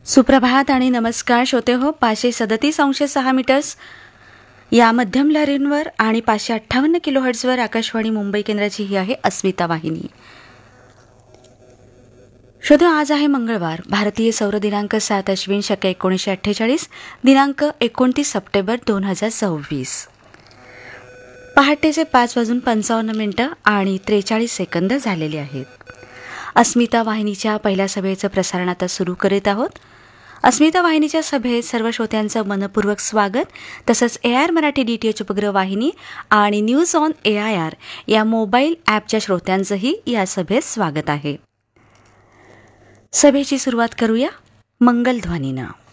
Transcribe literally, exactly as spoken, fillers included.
सुप्रभात आणि नमस्कार श्रोते हो. पाचशे सदतीस अंश सहा मीटर्स या मध्यम लहरींवर आणि पाचशे अठ्ठावन्न किलो हर्ट्झवर आकाशवाणी मुंबई केंद्राची ही आहे अस्मिता वाहिनी. श्रोते, आज आहे मंगळवार. भारतीय सौर दिनांक सात अश्विन शके एकोणीसशे अठ्ठेचाळीस, दिनांक एकोणतीस सप्टेंबर दोन हजार सव्वीस. पहाटेचे पाच वाजून पंचावन्न मिनिटं आणि त्रेचाळीस सेकंद झालेले आहेत. अस्मिता वाहिनीच्या पहिल्या सभेचं प्रसारण आता सुरू करीत आहोत. अस्मिता वाहिनीच्या सभेत सर्व श्रोत्यांचं मनपूर्वक स्वागत. तसंच ए I R Marathi D T H उपग्रह वाहिनी आणि news on A I R या मोबाईल ॲपच्या श्रोत्यांचंही या सभेत स्वागत आहे. सभेची सुरुवात करूया मंगलध्वनीनं.